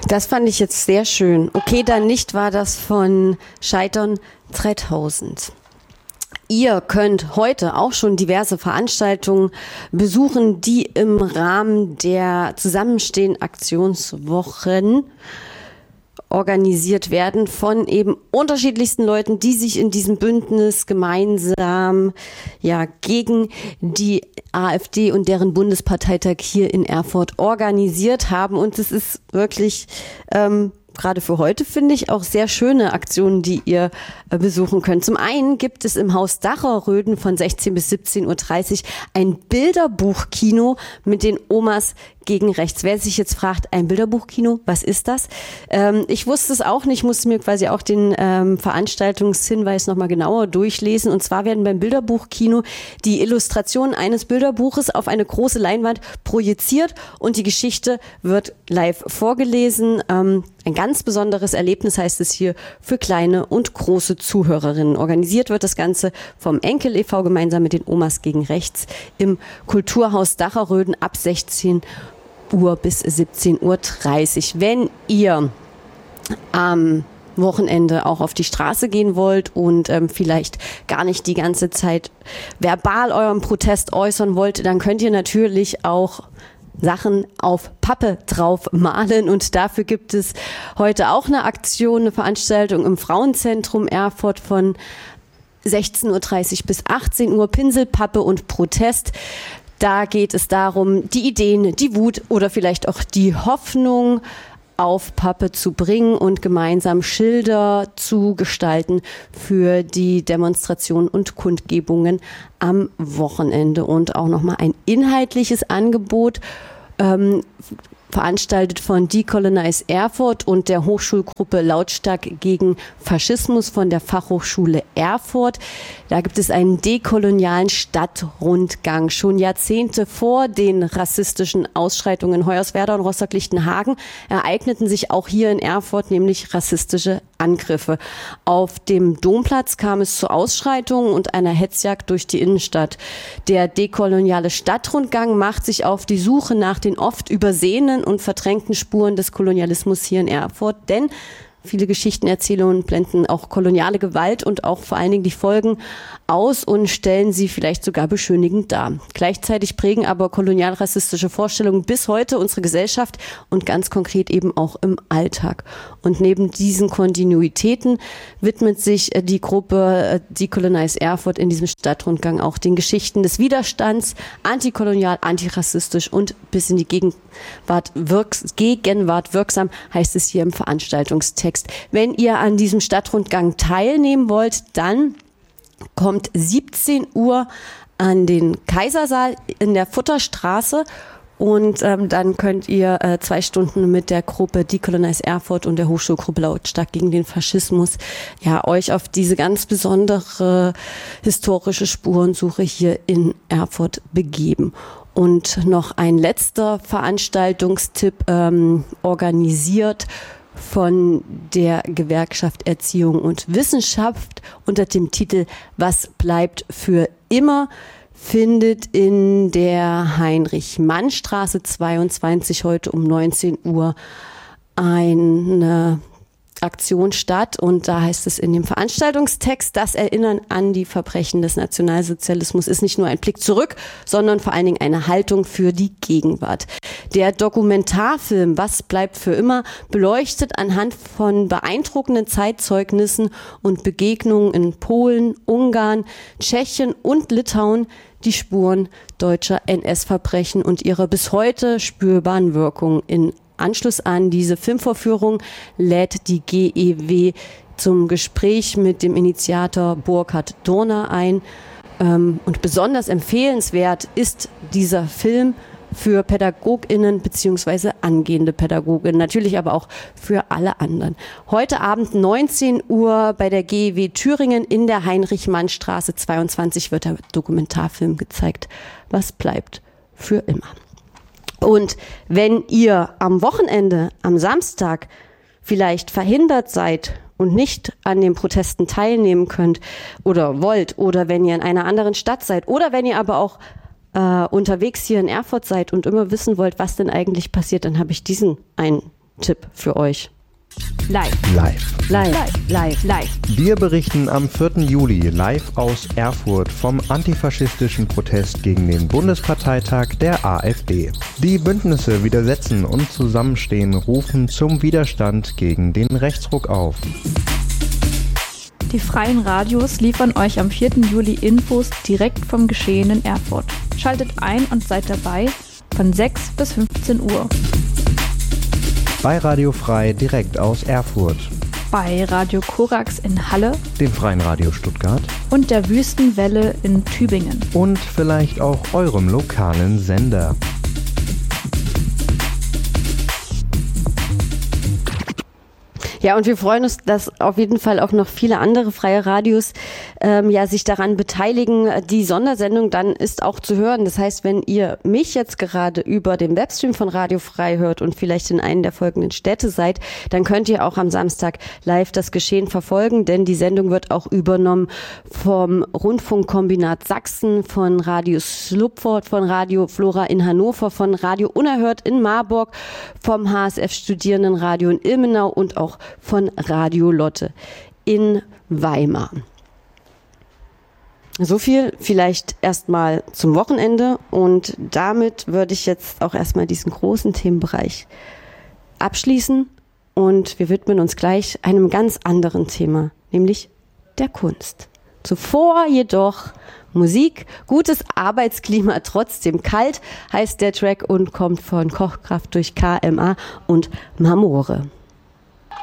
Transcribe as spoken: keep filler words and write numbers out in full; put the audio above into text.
Das fand ich jetzt sehr schön. Okay, dann nicht war das von Scheitern dreitausend. Ihr könnt heute auch schon diverse Veranstaltungen besuchen, die im Rahmen der Zusammenstehen-Aktionswochen organisiert werden von eben unterschiedlichsten Leuten, die sich in diesem Bündnis gemeinsam ja gegen die AfD und deren Bundesparteitag hier in Erfurt organisiert haben. Und es ist wirklich ähm, gerade für heute, finde ich, auch sehr schöne Aktionen, die ihr äh, besuchen könnt. Zum einen gibt es im Haus Dacherröden von sechzehn bis siebzehn Uhr dreißig ein Bilderbuchkino mit den Omas gegen rechts. Wer sich jetzt fragt, ein Bilderbuchkino, was ist das? Ähm, ich wusste es auch nicht, musste mir quasi auch den ähm, Veranstaltungshinweis nochmal genauer durchlesen. Und zwar werden beim Bilderbuchkino die Illustrationen eines Bilderbuches auf eine große Leinwand projiziert und die Geschichte wird live vorgelesen. Ähm, ein ganz besonderes Erlebnis heißt es hier für kleine und große Zuhörerinnen. Organisiert wird das Ganze vom Enkel e V gemeinsam mit den Omas gegen rechts im Kulturhaus Dacherröden ab sechzehn Uhr bis siebzehn Uhr dreißig. Wenn ihr am Wochenende auch auf die Straße gehen wollt und ähm, vielleicht gar nicht die ganze Zeit verbal euren Protest äußern wollt, dann könnt ihr natürlich auch Sachen auf Pappe drauf malen und dafür gibt es heute auch eine Aktion, eine Veranstaltung im Frauenzentrum Erfurt von sechzehn Uhr dreißig bis achtzehn Uhr, Pinselpappe und Protest. Da geht es darum, die Ideen, die Wut oder vielleicht auch die Hoffnung auf Pappe zu bringen und gemeinsam Schilder zu gestalten für die Demonstrationen und Kundgebungen am Wochenende. Und auch nochmal ein inhaltliches Angebot, ähm, veranstaltet von Decolonize Erfurt und der Hochschulgruppe Lautstark gegen Faschismus von der Fachhochschule Erfurt. Da gibt es einen dekolonialen Stadtrundgang. Schon Jahrzehnte vor den rassistischen Ausschreitungen in Hoyerswerda und Rostock-Lichtenhagen ereigneten sich auch hier in Erfurt nämlich rassistische Angriffe. Auf dem Domplatz kam es zu Ausschreitungen und einer Hetzjagd durch die Innenstadt. Der dekoloniale Stadtrundgang macht sich auf die Suche nach den oft übersehenen und verdrängten Spuren des Kolonialismus hier in Erfurt, denn viele Geschichtenerzählungen blenden auch koloniale Gewalt und auch vor allen Dingen die Folgen aus und stellen sie vielleicht sogar beschönigend dar. Gleichzeitig prägen aber kolonialrassistische Vorstellungen bis heute unsere Gesellschaft und ganz konkret eben auch im Alltag. Und neben diesen Kontinuitäten widmet sich die Gruppe Decolonize Erfurt in diesem Stadtrundgang auch den Geschichten des Widerstands, antikolonial, antirassistisch und bis in die Gegenwart, wirks- Gegenwart wirksam, heißt es hier im Veranstaltungstext. Wenn ihr an diesem Stadtrundgang teilnehmen wollt, dann kommt siebzehn Uhr an den Kaisersaal in der Futterstraße und ähm, dann könnt ihr äh, zwei Stunden mit der Gruppe Decolonize Erfurt und der Hochschulgruppe Lautstark gegen den Faschismus ja euch auf diese ganz besondere historische Spurensuche hier in Erfurt begeben. Und noch ein letzter Veranstaltungstipp, ähm, organisiert von der Gewerkschaft Erziehung und Wissenschaft unter dem Titel Was bleibt für immer, findet in der Heinrich-Mann-Straße zweiundzwanzig heute um neunzehn Uhr eine Aktion statt. Und da heißt es in dem Veranstaltungstext, das Erinnern an die Verbrechen des Nationalsozialismus ist nicht nur ein Blick zurück, sondern vor allen Dingen eine Haltung für die Gegenwart. Der Dokumentarfilm Was bleibt für immer beleuchtet anhand von beeindruckenden Zeitzeugnissen und Begegnungen in Polen, Ungarn, Tschechien und Litauen die Spuren deutscher N S-Verbrechen und ihre bis heute spürbaren Wirkungen. In Anschluss an diese Filmvorführung lädt die G E W zum Gespräch mit dem Initiator Burkhard Dorner ein. Und besonders empfehlenswert ist dieser Film für PädagogInnen bzw. angehende Pädagoginnen, natürlich aber auch für alle anderen. Heute Abend neunzehn Uhr bei der G E W Thüringen in der Heinrich-Mann-Straße zweiundzwanzig wird der Dokumentarfilm gezeigt. Was bleibt für immer? Und wenn ihr am Wochenende, am Samstag vielleicht verhindert seid und nicht an den Protesten teilnehmen könnt oder wollt, oder wenn ihr in einer anderen Stadt seid, oder wenn ihr aber auch äh, unterwegs hier in Erfurt seid und immer wissen wollt, was denn eigentlich passiert, dann habe ich diesen einen Tipp für euch. Live. Live. Live. Live. Live. Live. Wir berichten am vierten Juli live aus Erfurt vom antifaschistischen Protest gegen den Bundesparteitag der AfD. Die Bündnisse Widersetzen und Zusammenstehen rufen zum Widerstand gegen den Rechtsruck auf. Die freien Radios liefern euch am vierten Juli Infos direkt vom Geschehen in Erfurt. Schaltet ein und seid dabei von sechs bis fünfzehn Uhr. Bei Radio Frei direkt aus Erfurt, Bei Radio Korax in Halle dem Freien Radio Stuttgart und der Wüstenwelle in Tübingen. und vielleicht auch eurem lokalen Sender. Ja, und wir freuen uns, dass auf jeden Fall auch noch viele andere freie Radios ähm, ja sich daran beteiligen. Die Sondersendung dann ist auch zu hören. Das heißt, wenn ihr mich jetzt gerade über den Webstream von Radio Frei hört und vielleicht in einen der folgenden Städte seid, dann könnt ihr auch am Samstag live das Geschehen verfolgen, denn die Sendung wird auch übernommen vom Rundfunkkombinat Sachsen, von Radio Slupfort, von Radio Flora in Hannover, von Radio Unerhört in Marburg, vom H S F Studierendenradio in Ilmenau und auch von Radio Lotte in Weimar. So viel vielleicht erstmal zum Wochenende und damit würde ich jetzt auch erstmal diesen großen Themenbereich abschließen und wir widmen uns gleich einem ganz anderen Thema, nämlich der Kunst. Zuvor jedoch Musik, gutes Arbeitsklima, trotzdem kalt, heißt der Track und kommt von Kochkraft durch K M A und Marmore.